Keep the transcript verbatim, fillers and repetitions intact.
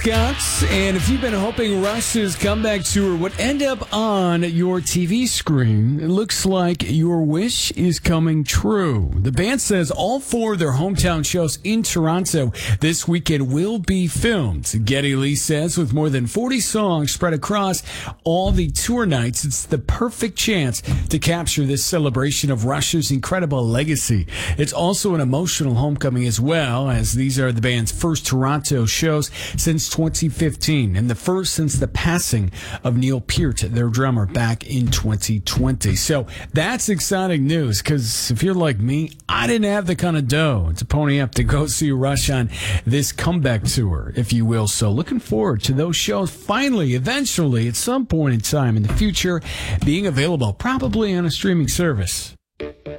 Scouts, and if you've been hoping Rush's comeback tour would end up on your T V screen, it looks like your wish is coming true. The band says all four of their hometown shows in Toronto this weekend will be filmed. Geddy Lee says with more than forty songs spread across all the tour nights, it's the perfect chance to capture this celebration of Rush's incredible legacy. It's also an emotional homecoming as well, as these are the band's first Toronto shows since twenty fifteen, and the first since the passing of Neil Peart, their drummer, back in twenty twenty. So that's exciting news, because if you're like me, I didn't have the kind of dough to pony up to go see Rush on this comeback tour, if you will. So looking forward to those shows finally, eventually, at some point in time in the future, being available probably on a streaming service.